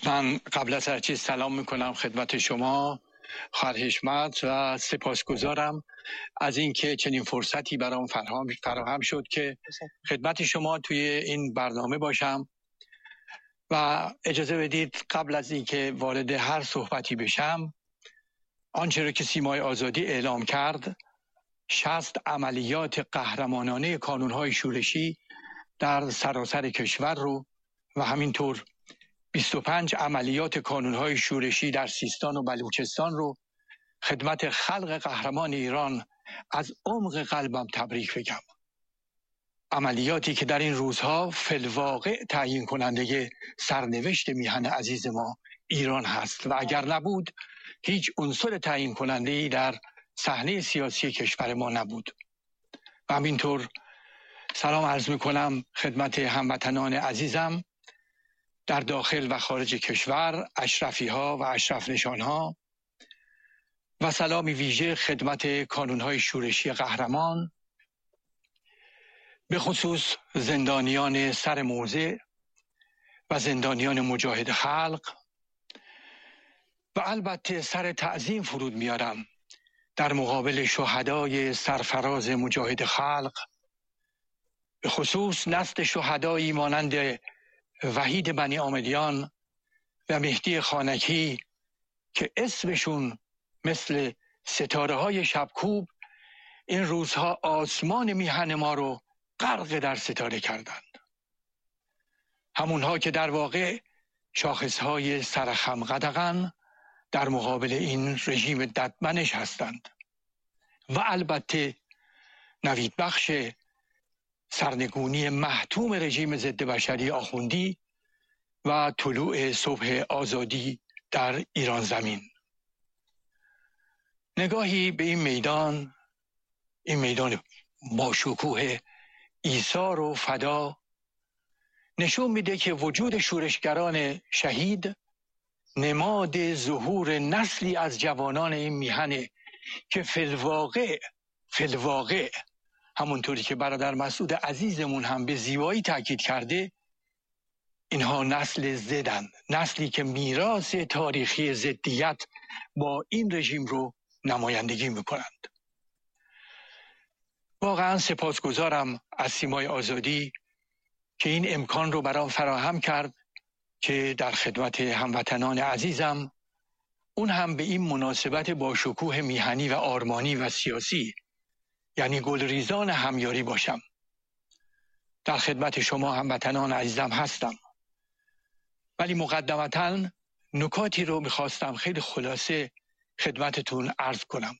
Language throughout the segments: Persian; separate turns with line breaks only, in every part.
من قبل از هر چیز سلام میکنم خدمت شما خواهر حشمت و سپاسگزارم از اینکه چنین فرصتی برام فراهم شد که خدمت شما توی این برنامه باشم و اجازه بدید قبل از اینکه وارد هر صحبتی بشم آنچه را که سیمای آزادی اعلام کرد 60 عملیات قهرمانانه کانونهای شورشی در سراسر کشور رو و همینطور 25 عملیات کانونهای شورشی در سیستان و بلوچستان رو خدمت خلق قهرمان ایران از عمق قلبم تبریک بگم. عملیاتی که در این روزها فی‌الواقع تعیین کننده سرنوشت میهن عزیز ما ایران هست و اگر نبود هیچ عنصر تعیین کننده‌ای در صحنه سیاسی کشور ما نبود. و همینطور سلام عرض میکنم خدمت هموطنان عزیزم در داخل و خارج کشور، اشرفی ها و اشرف نشان ها و سلامی ویژه خدمت کانونهای شورشی قهرمان، به خصوص زندانیان سر موضع و زندانیان مجاهد خلق و البته سر تعظیم فرود میارم در مقابل شهدای سرفراز مجاهد خلق، به خصوص نسل شهدایی مانند وحید بنی آمدیان و مهدی خانکی که اسمشون مثل ستاره های شبکوب این روزها آسمان میهن ما رو غرق در ستاره کردند. همونها که در واقع شاخصهای سرخم قدغن در مقابل این رژیم ددمنش هستند و البته نوید بخش سرنگونی محتوم رژیم ضد بشری آخوندی و طلوع صبح آزادی در ایران زمین. نگاهی به این میدان با شکوه ایثار و فدا نشون میده که وجود شورشگران شهید نماد ظهور نسلی از جوانان این میهنه که فی‌الواقع همونطوری که برادر مسعود عزیزمون هم به زیبایی تاکید کرده اینها نسل زدن، نسلی که میراث تاریخی ضدیت با این رژیم رو نمایندگی میکنند. واقعا سپاسگزارم از سیمای آزادی که این امکان رو برام فراهم کرد که در خدمت هموطنان عزیزم اون هم به این مناسبت با شکوه میهنی و آرمانی و سیاسی یعنی گلریزان همیاری باشم. در خدمت شما هموطنان عزیزم هستم، ولی مقدمتاً نکاتی رو میخواستم خیلی خلاصه خدمتتون عرض کنم.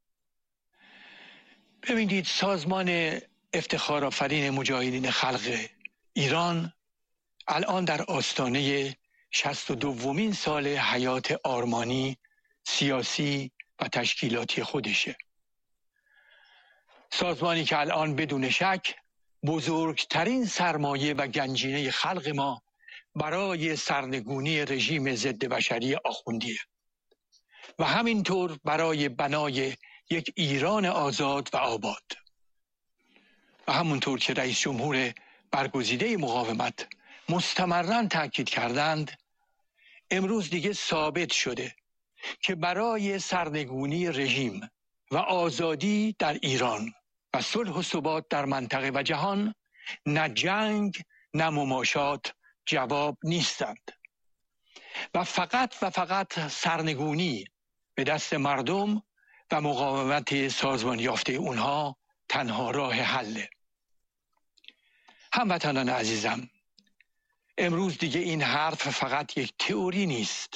ببینید سازمان افتخارآفرین مجاهدین خلق ایران الان در آستانه 62مین سال حیات آرمانی، سیاسی و تشکیلاتی خودشه. سازمانی که الان بدون شک بزرگترین سرمایه و گنجینه خلق ما برای سرنگونی رژیم ضد بشری آخوندیه و همینطور برای بنای یک ایران آزاد و آباد. و همونطور که رئیس جمهور برگزیده مقاومت مستمراً تاکید کردند، امروز دیگه ثابت شده که برای سرنگونی رژیم و آزادی در ایران و صلح و ثبات در منطقه و جهان نه جنگ نه مماشات جواب نیستند و فقط سرنگونی به دست مردم و مقاومت سازمان یافته اونها تنها راه حله. هموطنان عزیزم، امروز دیگه این حرف فقط یک تئوری نیست،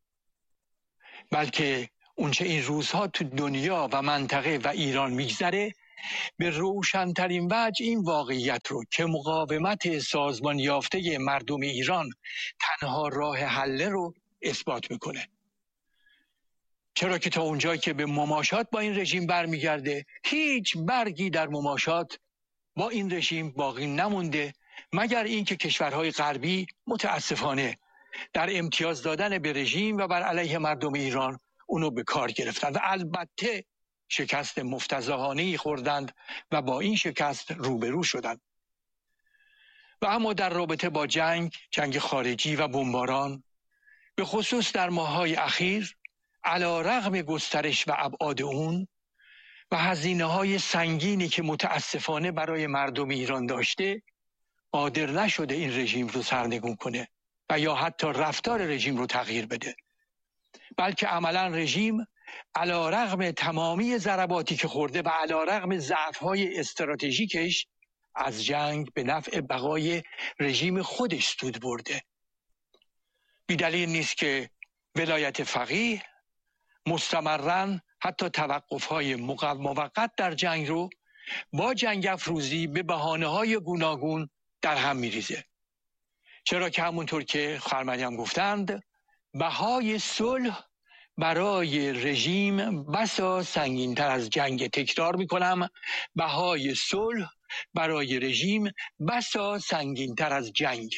بلکه اونچه این روزها تو دنیا و منطقه و ایران میگذره به روشنترین وجه این واقعیت رو که مقاومت سازمان یافته مردم ایران تنها راه حل رو اثبات میکنه. چرا که تا اونجایی که به مماشات با این رژیم برمیگرده هیچ برگی در مماشات با این رژیم باقی نمونده مگر اینکه کشورهای غربی متاسفانه در امتیاز دادن به رژیم و بر علیه مردم ایران اونو به کار گرفتن و البته شکست مفتضحانه‌ای خوردند و با این شکست روبرو شدند. و اما در رابطه با جنگ خارجی و بمباران به خصوص در ماه‌های اخیر علی رغم گسترش و ابعاد اون و هزینه‌های سنگینی که متاسفانه برای مردم ایران داشته، قادر نشده این رژیم رو سرنگون کنه و یا حتی رفتار رژیم رو تغییر بده، بلکه عملا رژیم علی رغم تمامی ضرباتی که خورده و علی رغم ضعف‌های استراتژیکش از جنگ به نفع بقای رژیم خودش سود برده. بی‌دلیل نیست که ولایت فقیه مستمراً حتی توقف‌های موقت در جنگ رو با جنگ افروزی به بهانه‌های گوناگون در هم می‌ریزه. چرا که همونطور که خواهر مریم گفتند، بهای صلح برای رژیم بسا سنگین‌تر از جنگ. تکرار می‌کنم، بهای صلح برای رژیم بسا سنگین‌تر از جنگ.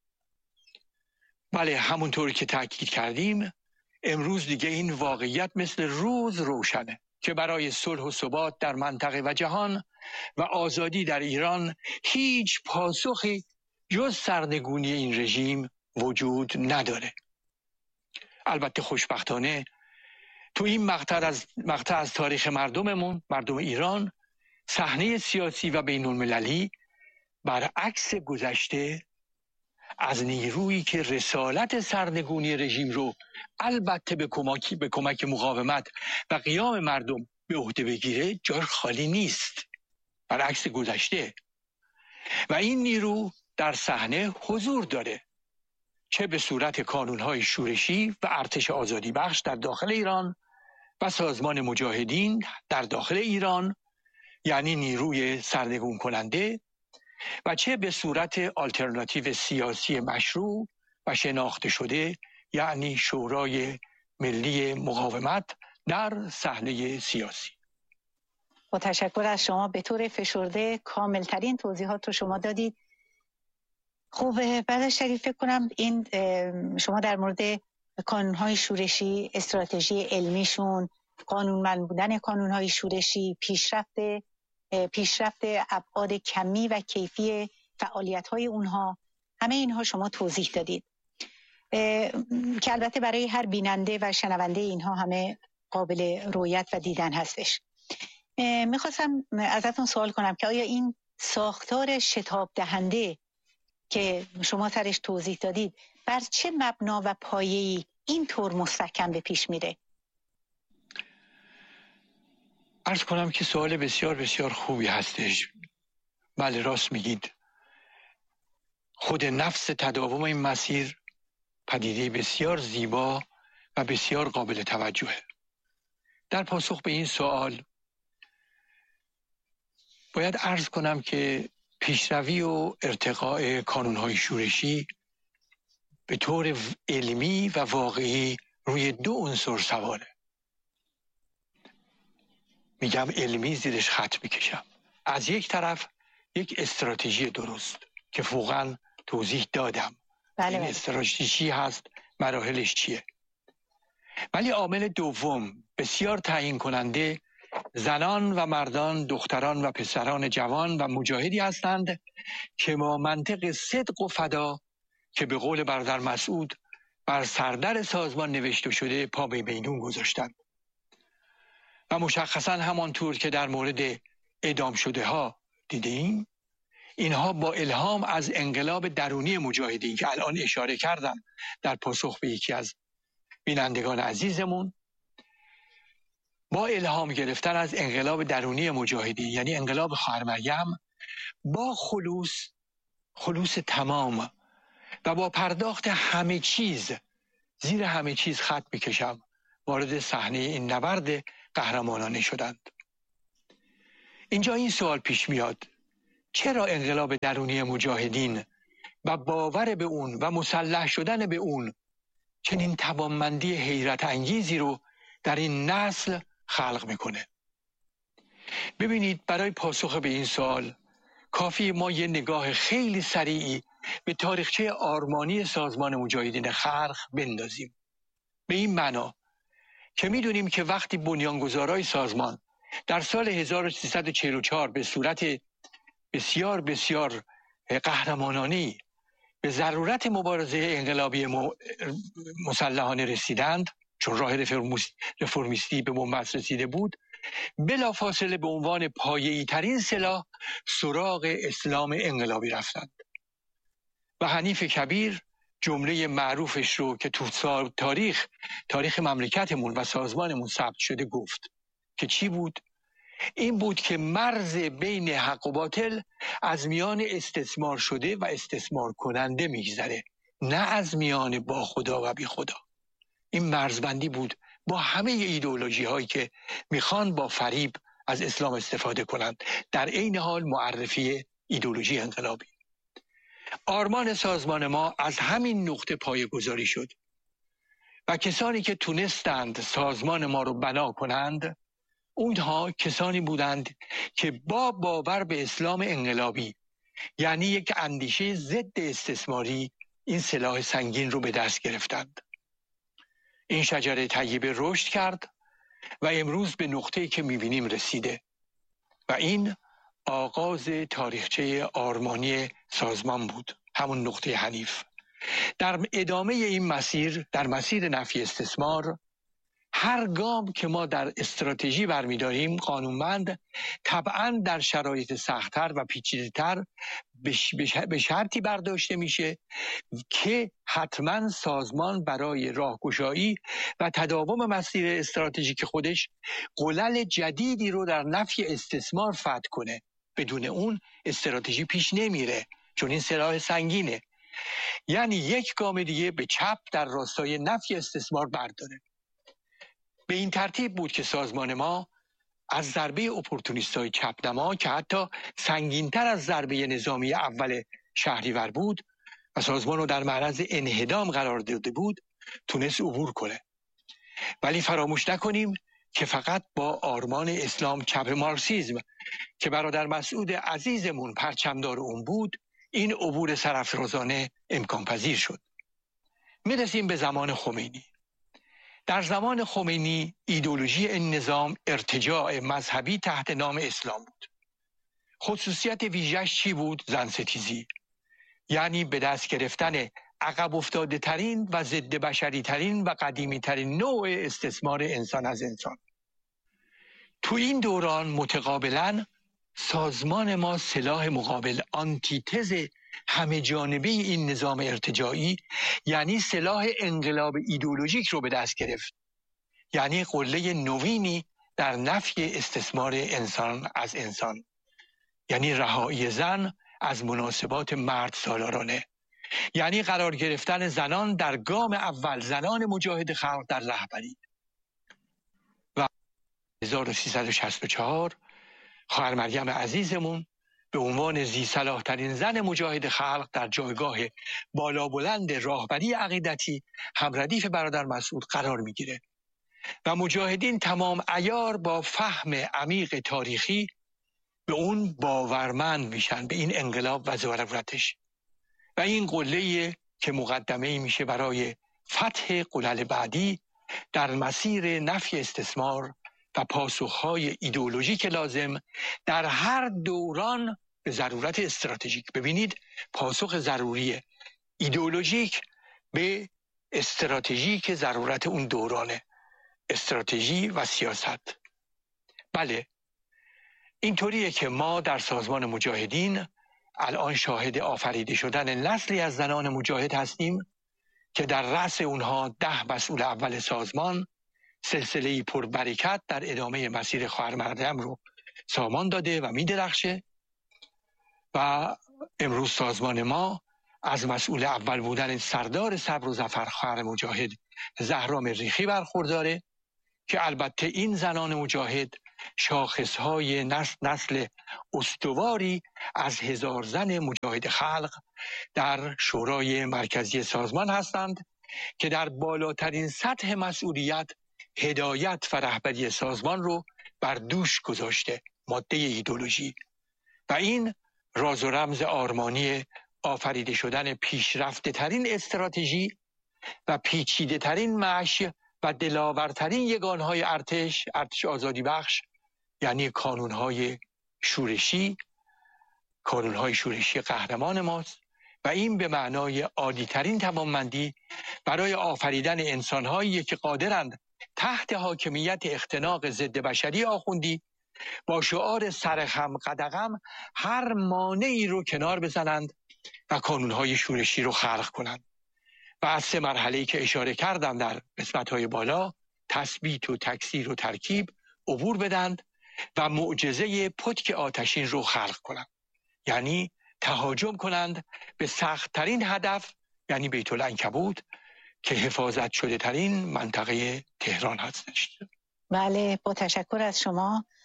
بله، همونطور که تاکید کردیم، امروز دیگه این واقعیت مثل روز روشنه که برای صلح و ثبات در منطقه و جهان و آزادی در ایران هیچ پاسخی جز سرنگونی این رژیم وجود نداره. البته خوشبختانه تو این مقطع از تاریخ مردم ایران، صحنه سیاسی و بین المللی برعکس گذشته از نیرویی که رسالت سرنگونی رژیم رو البته به کمک مقاومت و قیام مردم به عهده بگیره جای خالی نیست، برعکس گذشته. و این نیرو در صحنه حضور داره، چه به صورت کانون‌های شورشی و ارتش آزادی بخش در داخل ایران و سازمان مجاهدین در داخل ایران، یعنی نیروی سرنگون کننده، و چه به صورت آلترناتیو سیاسی مشروع و شناخته شده، یعنی شورای ملی مقاومت در صحنه سیاسی.
با تشکر از شما، به طور فشرده کاملترین توضیحات رو شما دادید. خوب، بعد شریف فکر کنم این شما در مورد کانون‌های شورشی، استراتژی علمیشون، قانونمند بودن کانون‌های شورشی، پیشرفت ابعاد کمی و کیفی فعالیت‌های اونها، همه اینها شما توضیح دادید که البته برای هر بیننده و شنونده اینها همه قابل رؤیت و دیدن هستش. میخواستم ازتون سوال کنم که آیا این ساختار شتاب دهنده که شما سرش توضیح دادید بر چه مبنا و پایه‌ای اینطور مستحکم به پیش میره؟
عرض کنم که سوال بسیار بسیار خوبی هستش. بله، راست میگید. خود نفس تداوم این مسیر پدیده بسیار زیبا و بسیار قابل توجهه. در پاسخ به این سوال باید عرض کنم که پیشروی و ارتقاء کانون‌های شورشی به طور علمی و واقعی روی دو عنصر سواره. میگم علمی، زیرش خط میکشم. از یک طرف یک استراتژی درست که فوقاً توضیح دادم. این استراتژی هست، مراحلش چیه. ولی عامل دوم بسیار تعیین کننده زنان و مردان، دختران و پسران جوان و مجاهدی هستند که با منطق صدق و فدا که به قول برادر مسعود بر سردر سازمان نوشته شده پا به میدون گذاشتند. و مشخصا همانطور که در مورد اعدام شده ها دیدیم، اینها با الهام از انقلاب درونی مجاهدین که الان اشاره کردم در پاسخ به یکی از بینندگان عزیزمون، با الهام گرفتن از انقلاب درونی مجاهدین، یعنی انقلاب خواهر مریم، با خلوص تمام و با پرداخت همه چیز، زیر همه چیز خط میکشم، وارد صحنه این نبرد قهرمانانه شدند. اینجا این سوال پیش میاد: چرا انقلاب درونی مجاهدین و باور به اون و مسلح شدن به اون چنین توانمندی حیرت انگیزی رو در این نسل خلق میکنه؟ ببینید، برای پاسخ به این سوال کافی ما یه نگاه خیلی سریعی به تاریخچه آرمانی سازمان مجاهدین خلق بندازیم. به این معنا که میدونیم که وقتی بنیانگذارای سازمان در سال 1344 به صورت بسیار بسیار قهرمانانه‌ای به ضرورت مبارزه انقلابی مسلحانه رسیدند، چون راه رفرمیستی به بنبست رسیده بود، بلافاصله به عنوان پایه‌ای ترین سلاح سراغ اسلام انقلابی رفتند. و حنیف کبیر جمله معروفش رو که تو تاریخ مملکتمون و سازمانمون ثبت شده گفت که چی بود؟ این بود که مرز بین حق و باطل از میان استثمار شده و استثمار کننده میگذره، نه از میان با خدا و بی خدا. این مرزبندی بود با همه ایدئولوژی هایی که میخوان با فریب از اسلام استفاده کنند، در عین حال معرفی ایدئولوژی انقلابی. آرمان سازمان ما از همین نقطه پایه‌گذاری شد و کسانی که تونستند سازمان ما رو بنا کنند، اونها کسانی بودند که با باور به اسلام انقلابی، یعنی یک اندیشه ضد استثماری، این سلاح سنگین رو به دست گرفتند. این شجره طیبه رشد کرد و امروز به نقطه‌ای که می‌بینیم رسیده و این آغاز تاریخچه آرمانی سازمان بود، همون نقطه حنیف. در ادامه این مسیر، در مسیر نفی استثمار، هر گام که ما در استراتژی برمی‌داریم قانونمند طبعاً در شرایط سخت‌تر و پیچیده‌تر به شرطی برداشته میشه که حتما سازمان برای راهگشایی و تداوم مسیر استراتژیک خودش قلل جدیدی رو در نفی استثمار فتح کنه. بدون اون استراتژی پیش نمیره، چون این سلاح سنگینه. یعنی یک گام دیگه به چپ در راستای نفی استثمار برداره. به این ترتیب بود که سازمان ما از ضربه اپورتونیستای چپ‌نما که حتی سنگین‌تر از ضربه نظامی اول شهریور بود و سازمان رو در معرض انهدام قرار داده بود، تونست عبور کنه. ولی فراموش نکنیم که فقط با آرمان اسلام چپ مارکسیسم که برادر مسعود عزیزمون پرچمدار اون بود، این عبور سرافرازانه امکان پذیر شد. میرسیم به زمان خمینی. در زمان خمینی ایدئولوژی این نظام ارتجاع مذهبی تحت نام اسلام بود. خصوصیت ویژه‌اش چی بود؟ زنستیزی، یعنی به دست گرفتن عقب افتاده ترین و ضد بشری ترین و قدیمی ترین نوع استثمار انسان از انسان. تو این دوران متقابلا سازمان ما سلاح مقابل، آنتیتز همه جانبه این نظام ارتجاعی، یعنی سلاح انقلاب ایدئولوژیک رو به دست گرفت، یعنی قله نوینی در نفی استثمار انسان از انسان، یعنی رهایی زن از مناسبات مرد سالارانه، یعنی قرار گرفتن زنان در گام اول، زنان مجاهد خلق در رهبری. و 1364 خواهر مریم عزیزمون به عنوان ذی صلاح ترین زن مجاهد خلق در جایگاه بالا بلند راهبری عقیدتی همردیف برادر مسعود قرار میگیره و مجاهدین تمام عیار با فهم عمیق تاریخی به اون باورمند میشن، به این انقلاب و ضرورتش، و این قله که مقدمه میشه برای فتح قلل بعدی در مسیر نفی استثمار و پاسخهای ایدئولوژیک لازم در هر دوران به ضرورت استراتژیک. ببینید پاسخ ضروری ایدئولوژیک به استراتژیک ضرورت اون دورانه، استراتژی و سیاست. بله، اینطوریه که ما در سازمان مجاهدین الان شاهد آفریده شدن نسلی از زنان مجاهد هستیم که در رأس اونها 10 مسئول اول سازمان، سلسله‌ای پربرکت در ادامه مسیر خواهر مریم رو سامان داده و می‌درخشه و امروز سازمان ما از مسئول اول بودن سردار صبر و ظفر خواهر مجاهد زهرا مریخی برخورداره که البته این زنان مجاهد شاخصهای نسل استواری از 1000 زن مجاهد خلق در شورای مرکزی سازمان هستند که در بالاترین سطح مسئولیت هدایت و رهبری سازمان رو بر دوش گذاشته، ماده ایدئولوژی. و این راز و رمز آرمانی آفریده شدن پیشرفته ترین استراتژی و پیچیده ترین مشی و دلاورترین یگانهای ارتش آزادی بخش، یعنی کانونهای شورشی قهرمان ماست و این به معنای عالی‌ترین توانمندی برای آفریدن انسان‌هایی که قادرند تحت حاکمیت اختناق ضد بشری آخوندی با شعار سرخم قدغم هر مانعی رو کنار بزنند و کانونهای شورشی رو خلق کنند و از 3 مرحله‌ای که اشاره کردم در قسمت‌های بالا، تثبیت و تکثیر و ترکیب، عبور بدند و معجزه پتک آتشین رو خلق کنند. یعنی تهاجم کنند به سخت‌ترین هدف، یعنی بیت العنکبوت که حفاظت شده ترین منطقه تهران هستش.
بله، با تشکر از شما